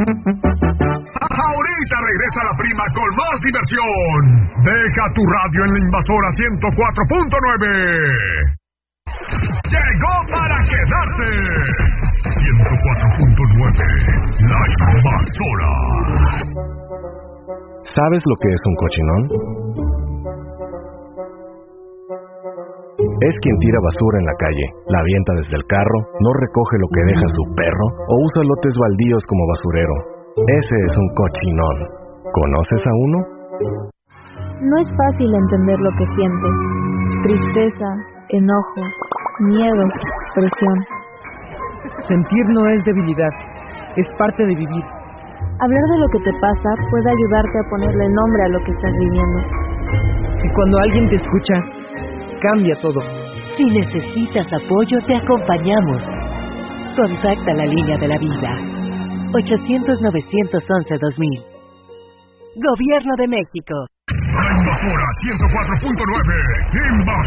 Ahorita regresa la prima con más diversión. Deja tu radio en la Invasora 104.9. Llegó para quedarse. 104.9, la Invasora. ¿Sabes lo que es un cochinón? Es quien tira basura en la calle, la avienta desde el carro, no recoge lo que deja su perro o usa lotes baldíos como basurero. Ese es un cochinón. ¿Conoces a uno? No es fácil entender lo que sientes. Tristeza, enojo, miedo, presión. Sentir no es debilidad, es parte de vivir. Hablar de lo que te pasa puede ayudarte a ponerle nombre a lo que estás viviendo. Y cuando alguien te escucha, cambia todo. Si necesitas apoyo, te acompañamos. Contacta la línea de la vida. 800-911-2000. Gobierno de México. La Invasora 104.9.